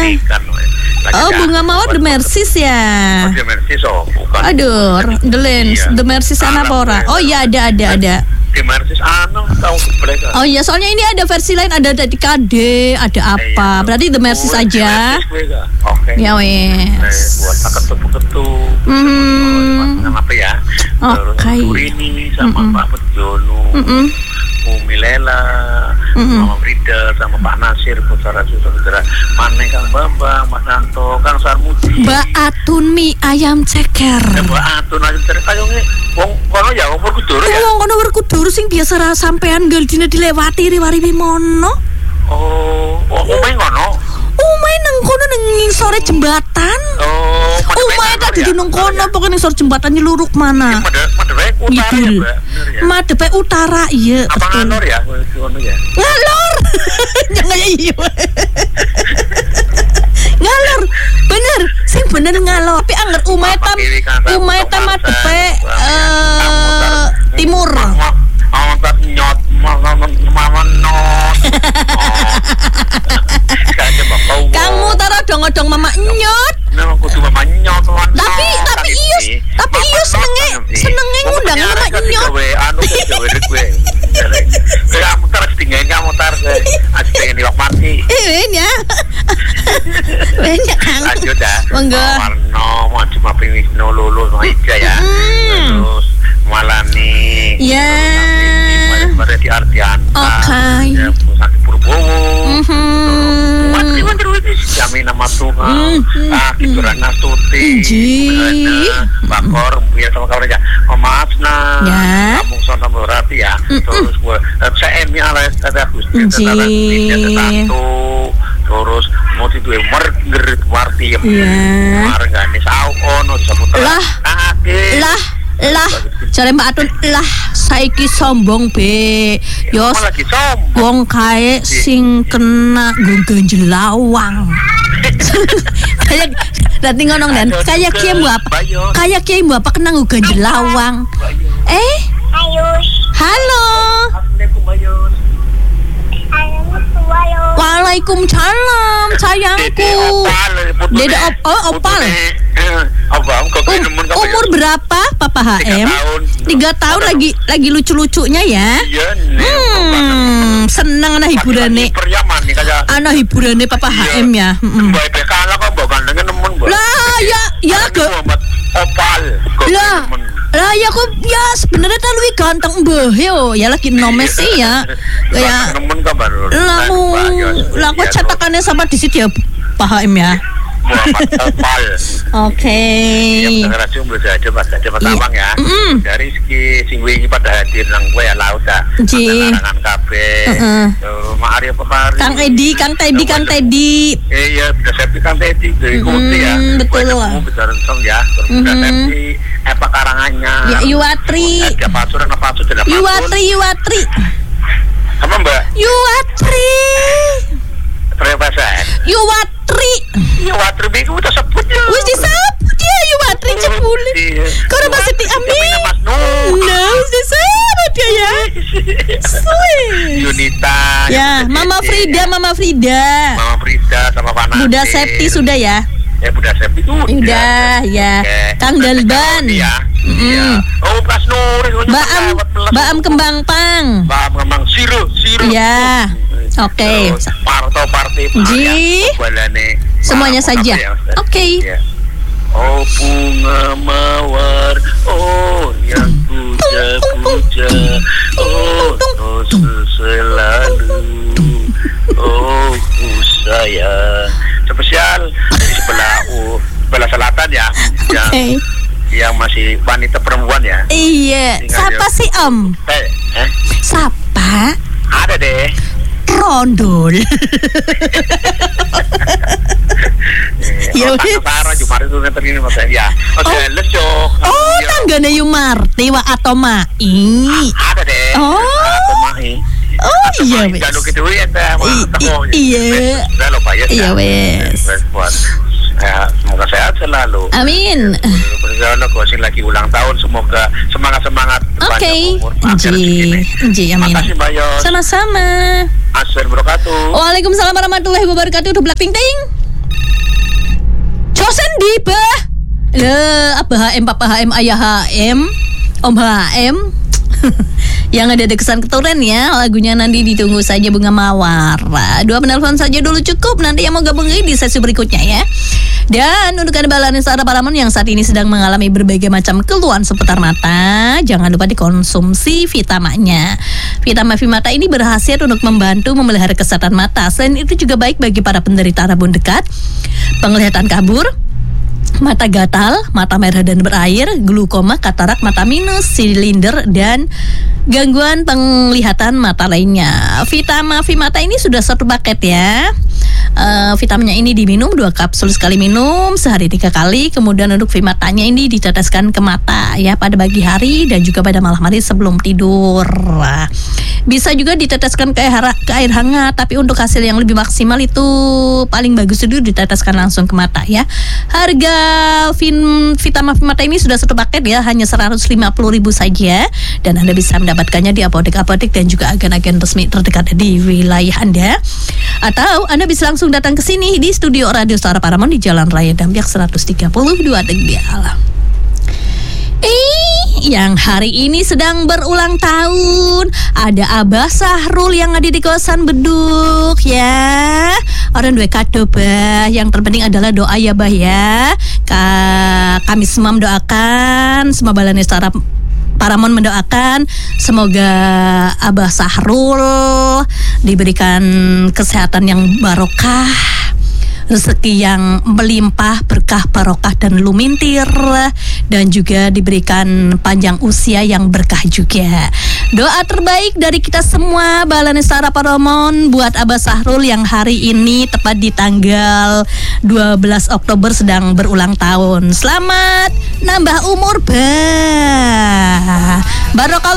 Oh, Bunga Mawar The Mercies ya. The Mercies bukan. Aduh, The Lens, The Mercies apa ora? Oh iya ada. The Mercies tahu mereka. Oh iya, soalnya ini ada versi lain, ada di KD, ada apa? Berarti The Mercies aja. Oke. Ya wes. Buat ketu-ketu. Apa ya? Oke. Turini sama Pak Bejono. Umi Lela, Mama Frida, sama Pak Nasir, saudara-saudara Mane, Kang Bambang, Mas Santo, Kang Sarmudi, Mbak Atun mie ayam ceker. Mbak Atun ayam ceker kayaknya wong kono ya umur kudur ya. Wong kono berkudur sing biasa ra sampean gel dina dilewati riwari mono. Oh, main kono. Main nang kono nang sore jembatan. Main tak di nang kono pokoknya sore jembatan nyeluruk mana. Madep utara ya, Mbak. Madep utara iya. Apa ngalor ya? Ngalor. Jangan iya. Ngalor. Bener, sing bener ngalor. Tapi angger umay tam madepe timur. Nyot Kang Mutar odong-odong mama nyot. Kudu mama nyot. Tapi iya senenge ngundang mama nyot. Anu gue. Kamu tar setinggain kamu tar pengen diwak mati. Ya. Banyak Kang. Lanjut dah. Monggo. Warno mau cuma pengen lulus aja ya. Terus Malani. Ya. Pada di Ardian. Oke. Sakit Purbowo. Jamin nama Tuhan. Gitu Rana Stuti. Bakor ya sama kawan aja. Mas nah. Kamu sono berarti ya. Terus gue CM nya lah ada Gusti terus mau tidur merger warti margane sauono disebut lah jare Mbak Atun lah saiki sombong be yo wong kae sing kena ganjel lawang kayak berarti ngono dan kayak kiai mbak apa kena ganjel lawang halo Waalaikumsalam sayangku. Dede opal. Umur berapa Papa HM? 3 tahun lagi lucu-lucunya ya. Seneng anak hiburane. Anak hiburane Papa HM ya. Lah ya opal. Lah ya kok ya sebenarnya kan lebih ganteng mbah yo ya lagi nomes sih ya kayak lah kok cetakannya sama di situ ya Pak HM ya. Oke. Ya generasi belum ada pertama ya. Dari sing wingi pada hadir nang kowe ya laut ta. Karangan kabeh. Mari apa mari. Kang Teddy. Iya, bisa sepi Kang Teddy dari Kuti ya. Betul lah. Besar song ya. Terus sepi apa karangannya. Ya Yuwatri. Ada pasur dan pasur dan Yuwatri. Sama Mbak? Yuwatri. Perbasan. Yuwatri bingung udah sebut ya. Wis disebut ya Yuwatri jebule. Kalau masih diambil. Nah, wis disebut dia ya. Yunita. Ya, Mama Frida sama Pana. Bunda Septi sudah ya. Ya Bunda Septi itu. Udah ya. Kang Dalban. Iya. Oh, Pras Nuri. Baam Kembang Pang. Siru. Ya. Oke. Partai semuanya saja. Oke. Oh bunga mawar, oh yang puja, oh selalu, oh sayang. Spesial dari sebelah selatan ya, yang masih wanita perempuan ya. Iya. Siapa sih Om? Siapa? Ada deh. Rondol. Ya udah. Jumari itu nanti ini mas ya. Oke, lesok. Oh, tanggane Yumarti wa atau Mai. Ada deh. Oh. Mai. Oh iya wes. Kalau gitu ya iya. Iya wes. Semoga sehat selalu. Amin. Berjalan kau lagi ulang tahun, semoga semangat. Oke. Amin. Makasih Mbak Yos. Sama-sama. Assalamualaikum warahmatullahi wabarakatuh. Waalaikumsalam warahmatullahi wabarakatuh. Black Ting Ting. Sosen di bah. Abah HM, Papa HM, Ayah HM, Om HM. Yang ada kesan keturunan ya. Lagunya nanti ditunggu saja Bunga Mawar. 2 penelpon saja dulu cukup. Nanti yang mau gabung di sesi berikutnya ya. Dan untuk Anda Balanesara Paramon yang saat ini sedang mengalami berbagai macam keluhan seputar mata, jangan lupa dikonsumsi Vitamanya. Vitamin Vimata ini berhasil untuk membantu memelihara kesehatan mata. Selain itu juga baik bagi para penderita rabun dekat, penglihatan kabur, mata gatal, mata merah dan berair, glukoma, katarak, mata minus, silinder, dan gangguan penglihatan mata lainnya. Vitamin Vimata ini sudah satu paket ya. Vitaminnya ini diminum 2 kapsul sekali minum, sehari 3 kali. Kemudian untuk Vimatanya ini diteteskan ke mata ya pada pagi hari dan juga pada malam hari sebelum tidur. Bisa juga diteteskan ke air hangat, tapi untuk hasil yang lebih maksimal itu paling bagus itu diteteskan langsung ke mata ya. Harga Vitamin Vimata ini sudah satu paket ya, hanya 150.000 saja, dan Anda bisa mendapatkannya di apotek-apotek dan juga agen-agen resmi terdekat di wilayah Anda. Atau Anda bisa langsung datang ke sini di studio Radio Suara Paramon di Jalan Raya Dampiak 132 Tegal. Yang hari ini sedang berulang tahun, ada Abah Sahrul yang ada di kawasan Beduk ya. Orang dua kado bah. Yang terpenting adalah doa ya bah ya. Kami semua mendoakan, semua Balanesara Paramon mendoakan semoga Abah Sahrul diberikan kesehatan yang barokah, rezeki yang melimpah, berkah, barokah dan lumintir, dan juga diberikan panjang usia yang berkah juga. Doa terbaik dari kita semua Balanesara Paramon buat Abah Sahrul yang hari ini tepat di tanggal 12 Oktober sedang berulang tahun. Selamat nambah umur bah. Barokah